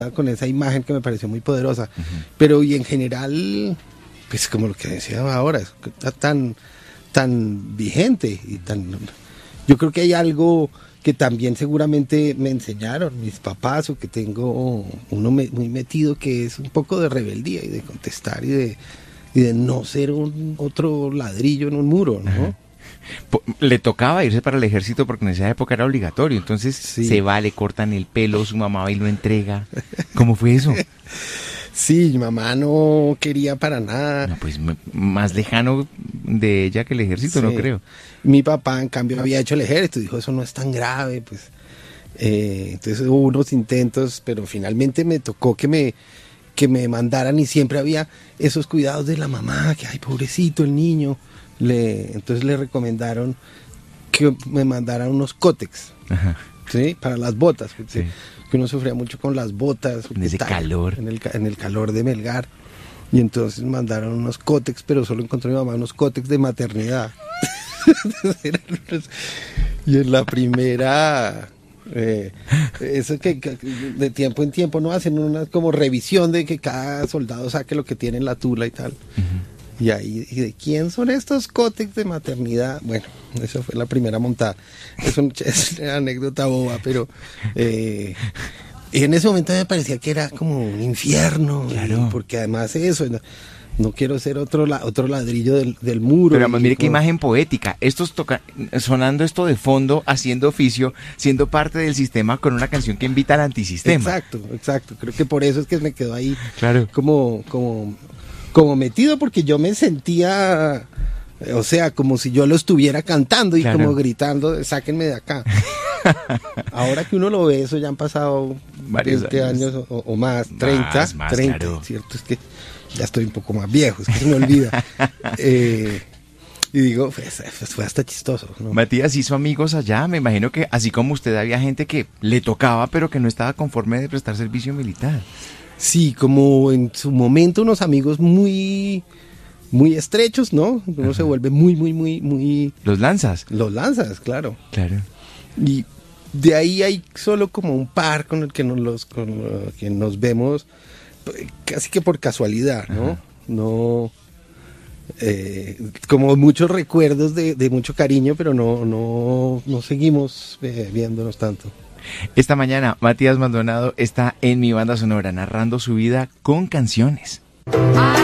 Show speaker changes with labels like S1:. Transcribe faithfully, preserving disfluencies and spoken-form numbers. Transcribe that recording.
S1: con esa imagen que me pareció muy poderosa. Uh-huh. Pero y en general, pues como lo que decía ahora, está tan, tan vigente y tan... Yo creo que hay algo que también seguramente me enseñaron mis papás, o que tengo uno me, muy metido, que es un poco de rebeldía y de contestar y de, y de no ser un otro ladrillo en un muro, ¿no?
S2: Ajá. Le tocaba irse para el ejército porque en esa época era obligatorio, entonces sí. Se va, le cortan el pelo, su mamá va y lo entrega. ¿Cómo fue eso?
S1: Sí, mi mamá no quería para nada.
S2: No, pues más lejano de ella que el ejército, sí. No creo.
S1: Mi papá, en cambio, había hecho el ejército, dijo, eso no es tan grave, pues. Eh, entonces hubo unos intentos, pero finalmente me tocó que me, que me mandaran, y siempre había esos cuidados de la mamá, que ay, pobrecito el niño. Le, entonces le recomendaron que me mandaran unos cótex, ajá. ¿Sí? Para las botas, sí. Que uno sufría mucho con las botas.
S2: En ese
S1: tal,
S2: calor.
S1: En el, en el calor de Melgar. Y entonces mandaron unos cótex, pero solo encontró mi mamá unos cótex de maternidad. Y en la primera... Eh, eso que, que de tiempo en tiempo no hacen una como revisión de que cada soldado saque lo que tiene en la tula y tal. Uh-huh. Y ahí, ¿y de quién son estos cótex de maternidad? Bueno, eso fue la primera montada. Es, un, es una anécdota boba, pero eh, en ese momento me parecía que era como un infierno.
S2: Claro.
S1: Porque además eso, no, no quiero ser otro, la, otro ladrillo del, del muro.
S2: Pero además, mire
S1: como...
S2: qué imagen poética. Estos toca, sonando esto de fondo, haciendo oficio, siendo parte del sistema con una canción que invita al antisistema.
S1: Exacto, exacto. Creo que por eso es que me quedó ahí
S2: claro.
S1: como... como como metido, porque yo me sentía, o sea, como si yo lo estuviera cantando y claro. Como gritando, sáquenme de acá. Ahora que uno lo ve, eso ya han pasado
S2: varios
S1: veinte años, años o, o más, treinta,
S2: más, más,
S1: treinta,
S2: claro.
S1: Cierto, es que ya estoy un poco más viejo, es que se me olvida. eh, y digo, pues, fue hasta chistoso, ¿no?
S2: Matías hizo amigos allá, me imagino que así como usted había gente que le tocaba, pero que no estaba conforme de prestar servicio militar.
S1: Sí, como en su momento unos amigos muy, muy estrechos, ¿no? Uno Ajá. Se vuelve muy, muy, muy, muy...
S2: ¿Los lanzas?
S1: Los lanzas, claro.
S2: Claro.
S1: Y de ahí hay solo como un par con el que nos, los, con el que nos vemos casi que por casualidad, ¿no? Ajá. No... Eh, como muchos recuerdos de, de mucho cariño, pero no, no, no seguimos eh, viéndonos tanto.
S2: Esta mañana, Matías Maldonado está en Mi Banda Sonora, narrando su vida con canciones.